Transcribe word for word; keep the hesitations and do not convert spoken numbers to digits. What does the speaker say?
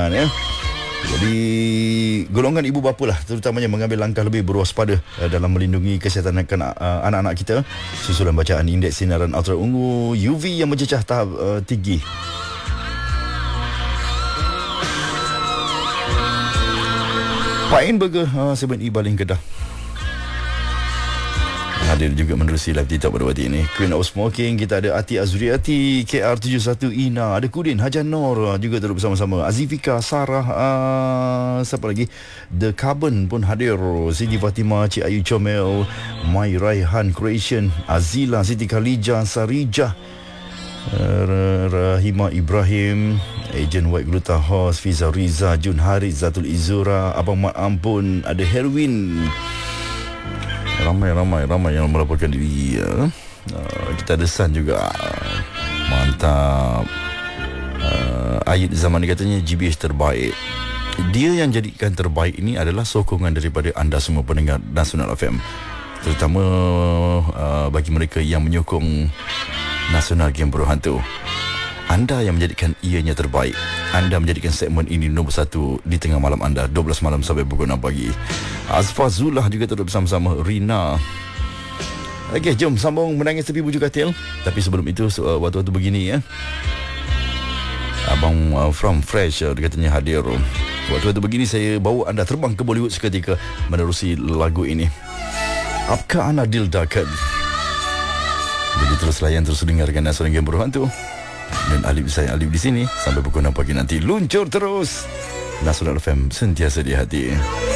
Ha, ya. Jadi golongan ibu bapa lah terutamanya mengambil langkah lebih berwaspada uh, dalam melindungi kesihatan anak, uh, anak-anak kita susulan bacaan indeks sinaran ultra ungu U V yang mencecah tahap uh, tinggi. Pain Burger uh, tujuh E Baling Kedah hadir juga menerusi live TikTok pada waktu ini. Queen of Smoking, kita ada Ati Azriati, K R tujuh satu Ina, ada Kudin, Hajan Nor juga terus bersama-sama, Azifika, Sarah, uh, siapa lagi, The Carbon pun hadir, Siti Fatimah, Cik Ayu Comel, Mai Raihan Creation, Azila, Siti Khalijah, Sarijah, uh, Rahimah Ibrahim, Ejen White Gluta Horse, Fiza Riza, Jun Haris, Zatul Izura, Abang Mat Ampun, ada Herwin. Ramai-ramai ramai yang melaporkan diri ya. Uh, kita ada San juga. Mantap. Uh, Ayat Zaman dia katanya G B H terbaik. Dia yang jadikan terbaik ini adalah sokongan daripada anda semua pendengar Nasional F M. Terutama uh, bagi mereka yang menyokong Nasional Game Buruh Hantu. Anda yang menjadikan ianya terbaik. Anda menjadikan segmen ini nombor satu di tengah malam anda, dua belas malam sampai pukul enam pagi. Azfar Zulah juga terus bersama-sama, Rina. Okey, jom sambung menangis tepi bujuk katil. Tapi sebelum itu, uh, waktu-waktu begini ya, Abang uh, From Fresh uh, katanya hadir. Waktu-waktu begini saya bawa anda terbang ke Bollywood seketika menerusi lagu ini. Apka Ana Dil Dakan. Jadi terus layan, terus dengarkan Nasional Game Buruh Hantu. Dan Alif, saya Alif di sini sampai pukul enam pagi nanti. Luncur terus. Nasional F M sentiasa di hati.